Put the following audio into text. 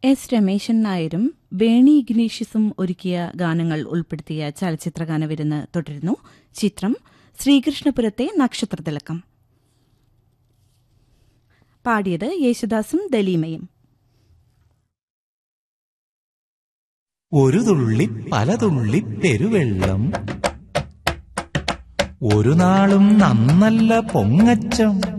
S Rameshan നായരും വേണി ഇഗ്നീഷ്യസും ഒരുക്കിയ ഗാനങ്ങൾ ഉൾപ്പെടുത്തിയ ചലച്ചിത്രഗാന വിരുന്ന് തുടരുന്നു. ചിത്രം ശ്രീകൃഷ്ണപുരത്തെ നക്ഷത്രതിലകം. പാടിയത് യേശുദാസും ദലീമയും. ഒരു തുള്ളി പല തുള്ളി പെരുവെള്ളം, ഒരു നാളും നന്നല്ല പൊങ്ങച്ചം.